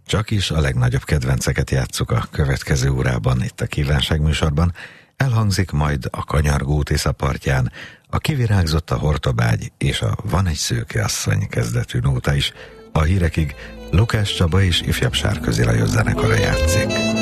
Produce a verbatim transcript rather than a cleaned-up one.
Csak is a legnagyobb kedvenceket játsszuk a következő órában itt a Kívánság műsorban. Elhangzik majd a Kanyargó Tisza partján, a Kivirágzott a Hortobágy és a Van egy szőke asszony kezdetű nóta is. A hírekig Lukács Csaba és ifjabb Sárközi Lajos zenekara játszik.